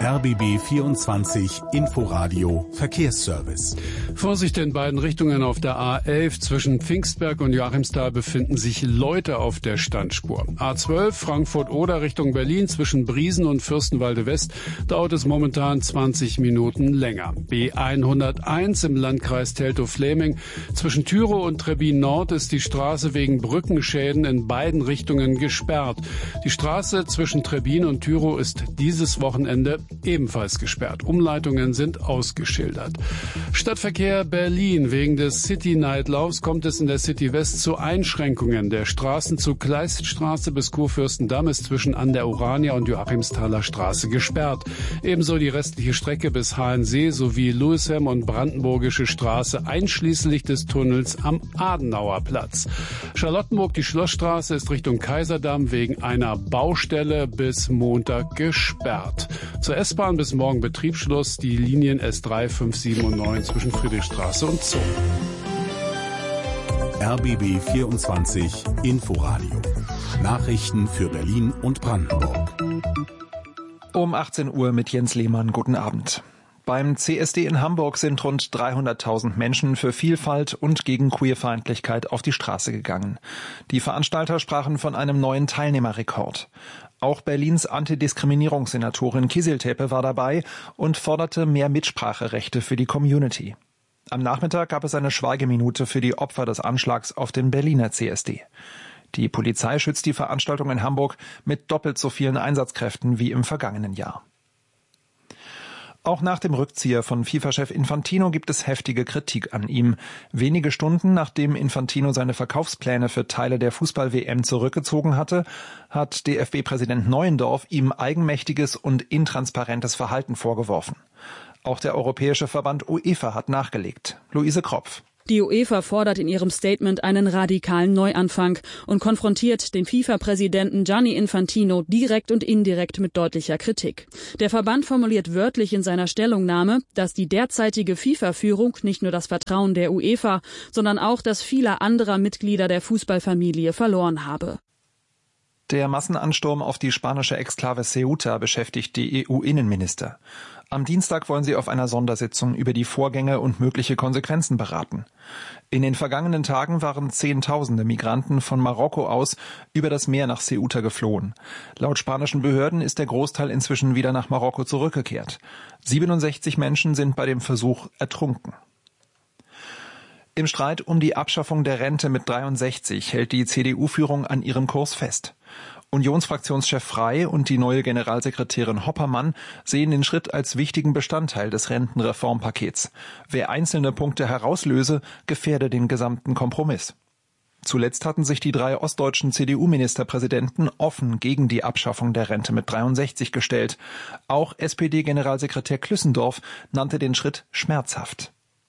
RBB 24 Inforadio Verkehrsservice. Vorsicht in beiden Richtungen auf der A11. Zwischen Pfingstberg und Joachimsthal befinden sich Leute auf der Standspur. A12 Frankfurt-Oder Richtung Berlin zwischen Briesen und Fürstenwalde-West dauert es momentan 20 Minuten länger. B101 im Landkreis Teltow-Fläming. Zwischen Tyrow und Trebbin-Nord ist die Straße wegen Brückenschäden in beiden Richtungen gesperrt. Die Straße zwischen Trebbin und Tyrow ist dieses Wochenende ebenfalls gesperrt. Umleitungen sind ausgeschildert. Stadtverkehr Berlin. Wegen des City-Night-Laufs kommt es in der City West zu Einschränkungen. Der Straßenzug Kleiststraße bis Kurfürstendamm ist zwischen an der Urania und Joachimsthaler Straße gesperrt. Ebenso die restliche Strecke bis Hahensee sowie Lewisham und Brandenburgische Straße einschließlich des Tunnels am Adenauer Platz. Charlottenburg, die Schlossstraße ist Richtung Kaiserdamm wegen einer Baustelle bis Montag gesperrt. Zur S-Bahn bis morgen Betriebsschluss die Linien S3, 5, 7 und 9 zwischen Friedrichstraße und Zoo. RBB 24 Inforadio. Nachrichten für Berlin und Brandenburg. Um 18 Uhr mit Jens Lehmann. Guten Abend. Beim CSD in Hamburg sind rund 300.000 Menschen für Vielfalt und gegen Queerfeindlichkeit auf die Straße gegangen. Die Veranstalter sprachen von einem neuen Teilnehmerrekord. Auch Berlins Antidiskriminierungssenatorin Kizil-Tepe war dabei und forderte mehr Mitspracherechte für die Community. Am Nachmittag gab es eine Schweigeminute für die Opfer des Anschlags auf den Berliner CSD. Die Polizei schützt die Veranstaltung in Hamburg mit doppelt so vielen Einsatzkräften wie im vergangenen Jahr. Auch nach dem Rückzieher von FIFA-Chef Infantino gibt es heftige Kritik an ihm. Wenige Stunden nachdem Infantino seine Verkaufspläne für Teile der Fußball-WM zurückgezogen hatte, hat DFB-Präsident Neuendorf ihm eigenmächtiges und intransparentes Verhalten vorgeworfen. Auch der Europäische Verband UEFA hat nachgelegt. Luise Kropf. Die UEFA fordert in ihrem Statement einen radikalen Neuanfang und konfrontiert den FIFA-Präsidenten Gianni Infantino direkt und indirekt mit deutlicher Kritik. Der Verband formuliert wörtlich in seiner Stellungnahme, dass die derzeitige FIFA-Führung nicht nur das Vertrauen der UEFA, sondern auch das vieler anderer Mitglieder der Fußballfamilie verloren habe. Der Massenansturm auf die spanische Exklave Ceuta beschäftigt die EU-Innenminister. Am Dienstag wollen sie auf einer Sondersitzung über die Vorgänge und mögliche Konsequenzen beraten. In den vergangenen Tagen waren Zehntausende Migranten von Marokko aus über das Meer nach Ceuta geflohen. Laut spanischen Behörden ist der Großteil inzwischen wieder nach Marokko zurückgekehrt. 67 Menschen sind bei dem Versuch ertrunken. Im Streit um die Abschaffung der Rente mit 63 hält die CDU-Führung an ihrem Kurs fest. Unionsfraktionschef Frey und die neue Generalsekretärin Hoppermann sehen den Schritt als wichtigen Bestandteil des Rentenreformpakets. Wer einzelne Punkte herauslöse, gefährde den gesamten Kompromiss. Zuletzt hatten sich die drei ostdeutschen CDU-Ministerpräsidenten offen gegen die Abschaffung der Rente mit 63 gestellt. Auch SPD-Generalsekretär Klüssendorf nannte den Schritt schmerzhaft.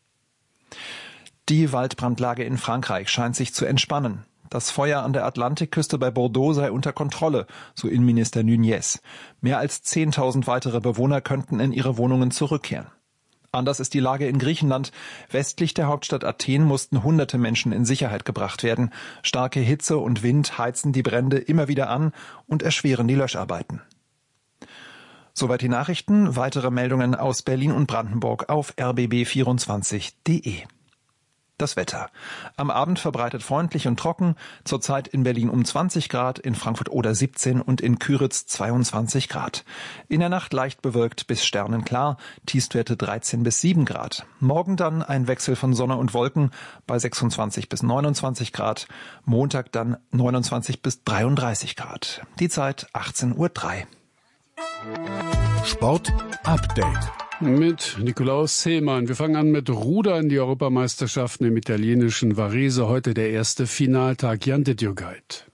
Die Waldbrandlage in Frankreich scheint sich zu entspannen. Das Feuer an der Atlantikküste bei Bordeaux sei unter Kontrolle, so Innenminister Nunez. Mehr als 10.000 weitere Bewohner könnten in ihre Wohnungen zurückkehren. Anders ist die Lage in Griechenland. Westlich der Hauptstadt Athen mussten hunderte Menschen in Sicherheit gebracht werden. Starke Hitze und Wind heizen die Brände immer wieder an und erschweren die Löscharbeiten. Soweit die Nachrichten. Weitere Meldungen aus Berlin und Brandenburg auf rbb24.de. Das Wetter. Am Abend verbreitet freundlich und trocken, zurzeit in Berlin um 20 Grad, in Frankfurt-Oder 17 und in Küritz 22 Grad. In der Nacht leicht bewölkt bis sternenklar, Tiefstwerte 13 bis 7 Grad. Morgen dann ein Wechsel von Sonne und Wolken bei 26 bis 29 Grad. Montag dann 29 bis 33 Grad. Die Zeit 18:03 Uhr. Sport Update. Mit Nikolaus Seemann. Wir fangen an mit Rudern, die Europameisterschaften im italienischen Varese. Heute der erste Finaltag. Jan Dittjugait.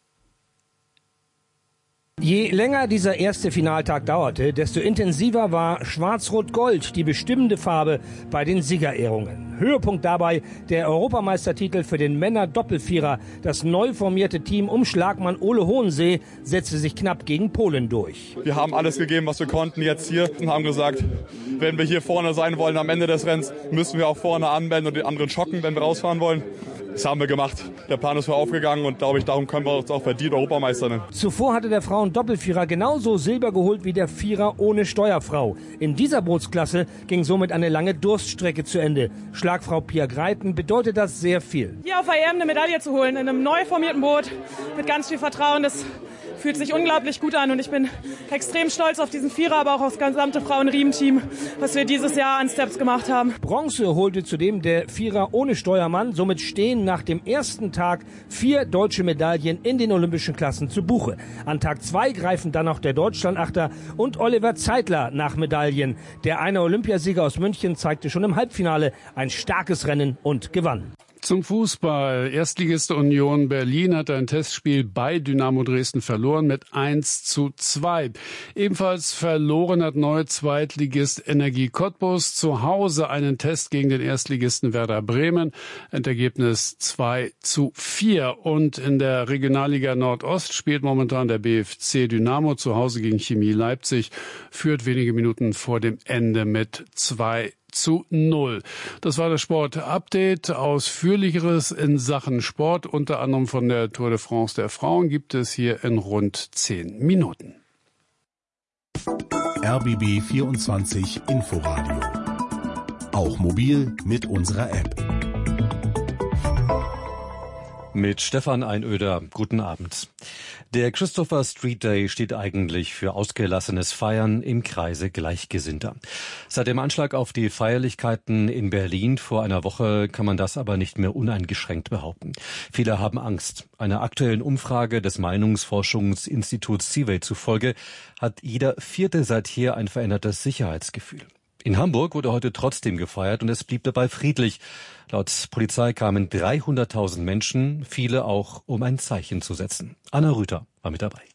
Je länger dieser erste Finaltag dauerte, desto intensiver war Schwarz-Rot-Gold die bestimmende Farbe bei den Siegerehrungen. Höhepunkt dabei der Europameistertitel für den Männer-Doppelvierer. Das neu formierte Team um Schlagmann Ole Hohensee setzte sich knapp gegen Polen durch. Wir haben alles gegeben, was wir konnten jetzt hier und haben gesagt, wenn wir hier vorne sein wollen am Ende des Rennens, müssen wir auch vorne anmelden und die anderen schocken, wenn wir rausfahren wollen. Das haben wir gemacht. Der Plan ist aufgegangen und glaube ich, darum können wir uns auch verdient Europameister nennen. Zuvor hatte der Frauen-Doppelvierer genauso Silber geholt wie der Vierer ohne Steuerfrau. In dieser Bootsklasse ging somit eine lange Durststrecke zu Ende. Schlagfrau Pia Greiten bedeutet das sehr viel. Hier auf der EM eine Medaille zu holen, in einem neu formierten Boot mit ganz viel Vertrauen, das fühlt sich unglaublich gut an und ich bin extrem stolz auf diesen Vierer, aber auch auf das gesamte Frauen-Riemen-Team, was wir dieses Jahr an Steps gemacht haben. Bronze holte zudem der Vierer ohne Steuermann. Somit stehen nach dem ersten Tag 4 deutsche Medaillen in den olympischen Klassen zu Buche. An Tag 2 greifen dann noch der Deutschlandachter und Oliver Zeitler nach Medaillen. Der eine Olympiasieger aus München zeigte schon im Halbfinale ein starkes Rennen und gewann. Zum Fußball. Erstligist Union Berlin hat ein Testspiel bei Dynamo Dresden verloren mit 1:2. Ebenfalls verloren hat neue Zweitligist Energie Cottbus zu Hause einen Test gegen den Erstligisten Werder Bremen. Endergebnis 2:4. Und in der Regionalliga Nordost spielt momentan der BFC Dynamo zu Hause gegen Chemie Leipzig, führt wenige Minuten vor dem Ende mit 2:0. Das war das Sport-Update. Ausführlicheres in Sachen Sport, unter anderem von der Tour de France der Frauen, gibt es hier in rund 10 Minuten. RBB 24 Inforadio. Auch mobil mit unserer App. Mit Stefan Einöder. Guten Abend. Der Christopher Street Day steht eigentlich für ausgelassenes Feiern im Kreise Gleichgesinnter. Seit dem Anschlag auf die Feierlichkeiten in Berlin vor einer Woche kann man das aber nicht mehr uneingeschränkt behaupten. Viele haben Angst. Einer aktuellen Umfrage des Meinungsforschungsinstituts CIVE zufolge hat jeder Vierte seither ein verändertes Sicherheitsgefühl. In Hamburg wurde heute trotzdem gefeiert und es blieb dabei friedlich. Laut Polizei kamen 300.000 Menschen, viele auch, um ein Zeichen zu setzen. Anna Rüther war mit dabei.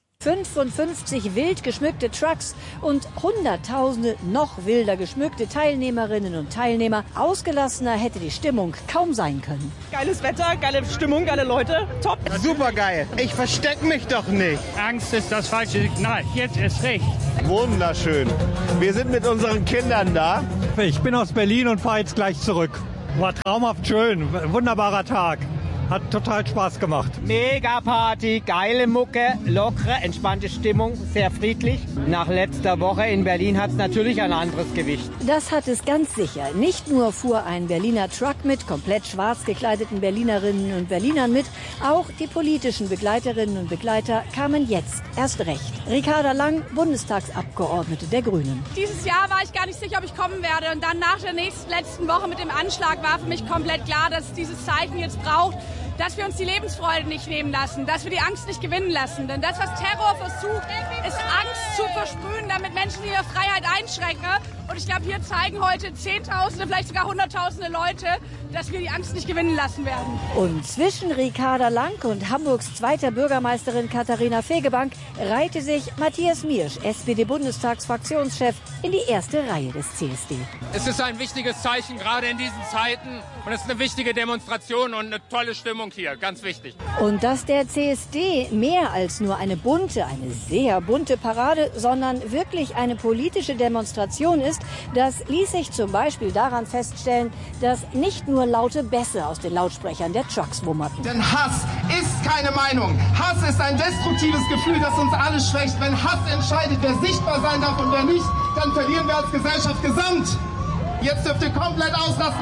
55 wild geschmückte Trucks und Hunderttausende noch wilder geschmückte Teilnehmerinnen und Teilnehmer. Ausgelassener hätte die Stimmung kaum sein können. Geiles Wetter, geile Stimmung, geile Leute, top. Super geil, ich verstecke mich doch nicht. Angst ist das falsche Signal, jetzt ist recht. Wunderschön, wir sind mit unseren Kindern da. Ich bin aus Berlin und fahre jetzt gleich zurück. War traumhaft schön, wunderbarer Tag. Hat total Spaß gemacht. Mega Party, geile Mucke, lockere, entspannte Stimmung, sehr friedlich. Nach letzter Woche in Berlin hat es natürlich ein anderes Gewicht. Das hat es ganz sicher. Nicht nur fuhr ein Berliner Truck mit komplett schwarz gekleideten Berlinerinnen und Berlinern mit, auch die politischen Begleiterinnen und Begleiter kamen jetzt erst recht. Ricarda Lang, Bundestagsabgeordnete der Grünen. Dieses Jahr war ich gar nicht sicher, ob ich kommen werde. Und dann nach der letzten Woche mit dem Anschlag war für mich komplett klar, dass es dieses Zeichen jetzt braucht, dass wir uns die Lebensfreude nicht nehmen lassen, dass wir die Angst nicht gewinnen lassen. Denn das, was Terror versucht, ist Angst zu versprühen, damit Menschen ihre Freiheit einschränken. Und ich glaube, hier zeigen heute Zehntausende, vielleicht sogar Hunderttausende Leute, dass wir die Angst nicht gewinnen lassen werden. Und zwischen Ricarda Lang und Hamburgs zweiter Bürgermeisterin Katharina Fegebank reihte sich Matthias Miersch, SPD-Bundestagsfraktionschef, in die erste Reihe des CSD. Es ist ein wichtiges Zeichen, gerade in diesen Zeiten. Und es ist eine wichtige Demonstration und eine tolle Stimmung hier, ganz wichtig. Und dass der CSD mehr als nur eine sehr bunte Parade, sondern wirklich eine politische Demonstration ist, das ließ sich zum Beispiel daran feststellen, dass nicht nur laute Bässe aus den Lautsprechern der Trucks wummerten. Denn Hass ist keine Meinung. Hass ist ein destruktives Gefühl, das uns alle schwächt. Wenn Hass entscheidet, wer sichtbar sein darf und wer nicht, dann verlieren wir als Gesellschaft gesamt. Jetzt dürft ihr komplett auslassen.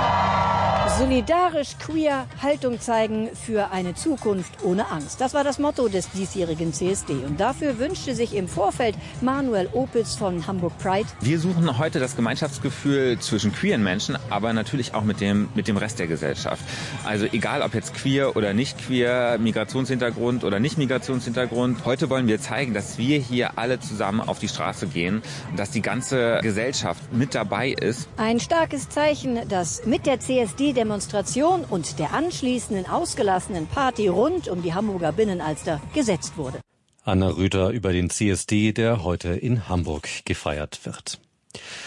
Solidarisch queer, Haltung zeigen für eine Zukunft ohne Angst. Das war das Motto des diesjährigen CSD. Und dafür wünschte sich im Vorfeld Manuel Opitz von Hamburg Pride. Wir suchen heute das Gemeinschaftsgefühl zwischen queeren Menschen, aber natürlich auch mit dem Rest der Gesellschaft. Also egal, ob jetzt queer oder nicht queer, Migrationshintergrund oder nicht Migrationshintergrund. Heute wollen wir zeigen, dass wir hier alle zusammen auf die Straße gehen und dass die ganze Gesellschaft mit dabei ist. Ein starkes Zeichen, das mit der CSD-Demonstration und der anschließenden ausgelassenen Party rund um die Hamburger Binnenalster gesetzt wurde. Anna Rüther über den CSD, der heute in Hamburg gefeiert wird.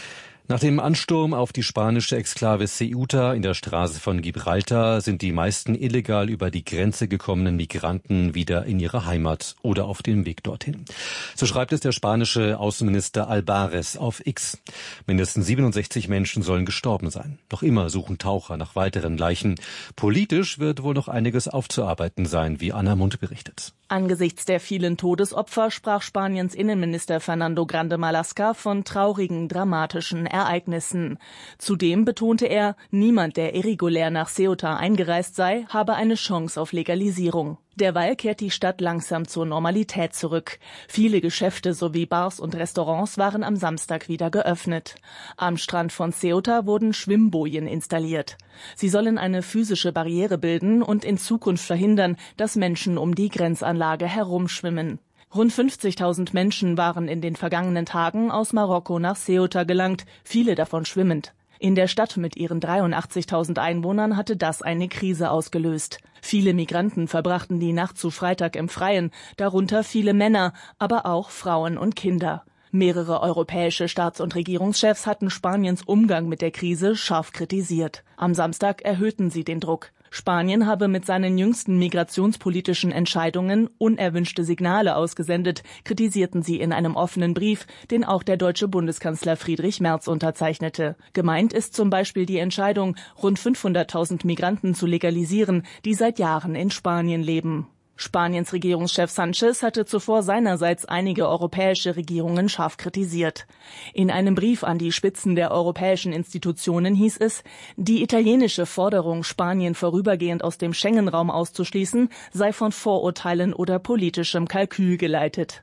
Nach dem Ansturm auf die spanische Exklave Ceuta in der Straße von Gibraltar sind die meisten illegal über die Grenze gekommenen Migranten wieder in ihre Heimat oder auf dem Weg dorthin. So schreibt es der spanische Außenminister Albares auf X. Mindestens 67 Menschen sollen gestorben sein. Noch immer suchen Taucher nach weiteren Leichen. Politisch wird wohl noch einiges aufzuarbeiten sein, wie Anna Mundt berichtet. Angesichts der vielen Todesopfer sprach Spaniens Innenminister Fernando Grande Marlaska von traurigen, dramatischen Ereignissen. Zudem betonte er, niemand, der irregulär nach Ceuta eingereist sei, habe eine Chance auf Legalisierung. Derweil kehrt die Stadt langsam zur Normalität zurück. Viele Geschäfte sowie Bars und Restaurants waren am Samstag wieder geöffnet. Am Strand von Ceuta wurden Schwimmbojen installiert. Sie sollen eine physische Barriere bilden und in Zukunft verhindern, dass Menschen um die Grenzanlage herumschwimmen. Rund 50.000 Menschen waren in den vergangenen Tagen aus Marokko nach Ceuta gelangt, viele davon schwimmend. In der Stadt mit ihren 83.000 Einwohnern hatte das eine Krise ausgelöst. Viele Migranten verbrachten die Nacht zu Freitag im Freien, darunter viele Männer, aber auch Frauen und Kinder. Mehrere europäische Staats- und Regierungschefs hatten Spaniens Umgang mit der Krise scharf kritisiert. Am Samstag erhöhten sie den Druck. Spanien habe mit seinen jüngsten migrationspolitischen Entscheidungen unerwünschte Signale ausgesendet, kritisierten sie in einem offenen Brief, den auch der deutsche Bundeskanzler Friedrich Merz unterzeichnete. Gemeint ist zum Beispiel die Entscheidung, rund 500.000 Migranten zu legalisieren, die seit Jahren in Spanien leben. Spaniens Regierungschef Sánchez hatte zuvor seinerseits einige europäische Regierungen scharf kritisiert. In einem Brief an die Spitzen der europäischen Institutionen hieß es, die italienische Forderung, Spanien vorübergehend aus dem Schengen-Raum auszuschließen, sei von Vorurteilen oder politischem Kalkül geleitet.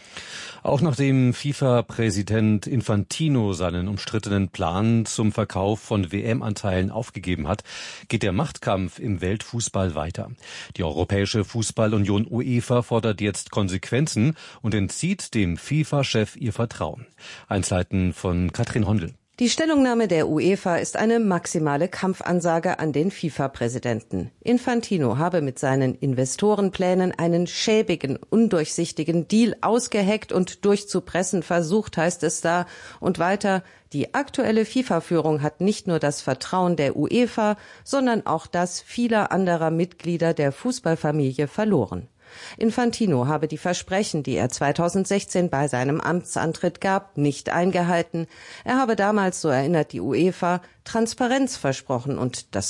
Auch nachdem FIFA-Präsident Infantino seinen umstrittenen Plan zum Verkauf von WM-Anteilen aufgegeben hat, geht der Machtkampf im Weltfußball weiter. Die Europäische Fußballunion UEFA fordert jetzt Konsequenzen und entzieht dem FIFA-Chef ihr Vertrauen. Einzelheiten von Katrin Hondel. Die Stellungnahme der UEFA ist eine maximale Kampfansage an den FIFA-Präsidenten. Infantino habe mit seinen Investorenplänen einen schäbigen, undurchsichtigen Deal ausgeheckt und durchzupressen versucht, heißt es da. Und weiter, die aktuelle FIFA-Führung hat nicht nur das Vertrauen der UEFA, sondern auch das vieler anderer Mitglieder der Fußballfamilie verloren. Infantino habe die Versprechen, die er 2016 bei seinem Amtsantritt gab, nicht eingehalten. Er habe damals, so erinnert die UEFA, Transparenz versprochen und das